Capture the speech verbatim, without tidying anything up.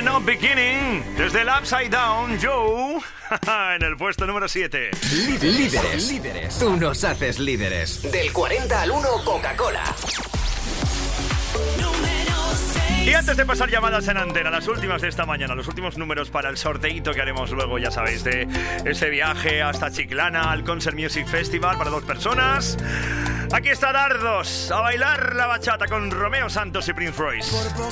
No Beginning, desde el Upside Down, Joe, en el puesto número siete. Líderes, líderes. Tú nos haces líderes. Del cuarenta al uno, Coca-Cola. Y antes de pasar llamadas en antena, las últimas de esta mañana, los últimos números para el sorteíto que haremos luego, ya sabéis, de ese viaje hasta Chiclana al Concert Music Festival para dos personas. Aquí está Dardos, a bailar la bachata con Romeo Santos y Prince Royce.